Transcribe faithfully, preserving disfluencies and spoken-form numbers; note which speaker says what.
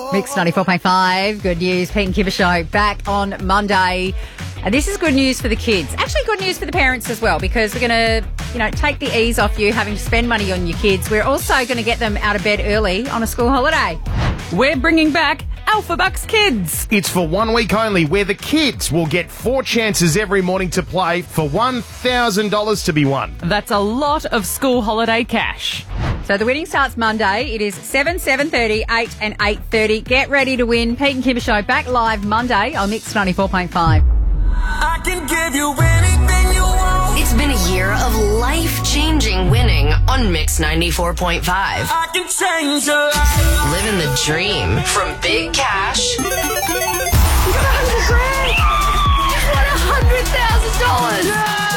Speaker 1: Mix ninety-four point five. Good news. Pete and Kibber Show back on Monday. And this is good news for the kids. Actually, good news for the parents as well, because we're going to, you know, take the ease off you having to spend money on your kids. We're also going to get them out of bed early on a school holiday.
Speaker 2: We're bringing back Alpha Bucks Kids.
Speaker 3: It's for one week only, where the kids will get four chances every morning to play for one thousand dollars to be won.
Speaker 2: That's a lot of school holiday cash.
Speaker 1: So the winning starts Monday. It is seven, seven thirty, eight and eight thirty. Get ready to win. Pete and Kibber Show back live Monday on Mix ninety-four point five.
Speaker 4: I can give you anything you want.
Speaker 5: It's been a year of life-changing winning on Mix ninety-four point five.
Speaker 4: I can change your life.
Speaker 5: Living the dream from big cash.
Speaker 1: You got one hundred grand! You won one hundred thousand dollars!
Speaker 4: Yeah.